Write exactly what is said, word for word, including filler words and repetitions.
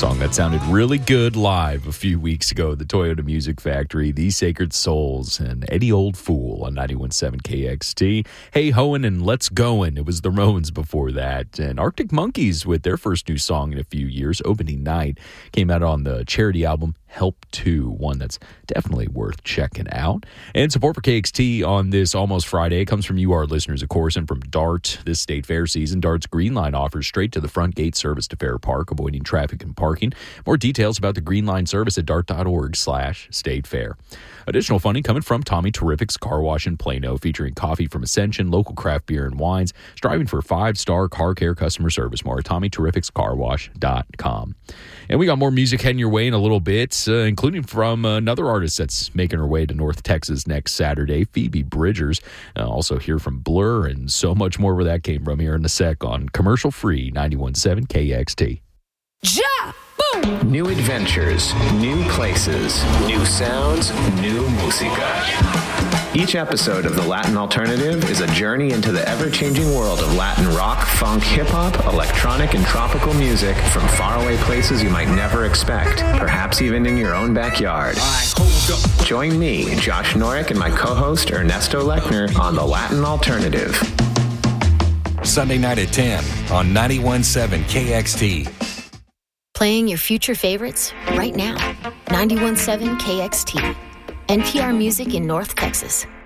Song that sounded really good live a few weeks ago. The Toyota Music Factory, The Sacred Souls, and Eddie Old Fool on ninety-one point seven K X T. Hey Hoen and Let's Goin'. It was the Ramones before that. And Arctic Monkeys with their first new song in a few years, Opening Night, came out on the charity album Help two, one that's definitely worth checking out. And support for K X T on this Almost Friday comes from you, our listeners, of course, and from DART. This state fair season, DART's Green Line offers straight to the front gate service to Fair Park, avoiding traffic and parking. More details about the Green Line service at dart.org slash state fair. Additional funding coming from Tommy Terrific's Car Wash in Plano, featuring coffee from Ascension, local craft beer and wines, striving for five-star car care customer service. More at tommy terrifics car wash dot com. And we got more music heading your way in a little bit, uh, including from another artist that's making her way to North Texas next Saturday, Phoebe Bridgers. Uh, also hear from Blur and so much more where that came from here in a sec on Commercial Free ninety-one point seven K X T. Ja! Boom! New adventures, new places, new sounds, new música. Each episode of The Latin Alternative is a journey into the ever-changing world of Latin rock, funk, hip-hop, electronic, and tropical music from faraway places you might never expect, perhaps even in your own backyard. Join me, Josh Norick, and my co-host Ernesto Lechner on The Latin Alternative. Sunday night at ten on ninety-one point seven K X T. Playing your future favorites right now. ninety-one point seven K X T. N P R Music in North Texas.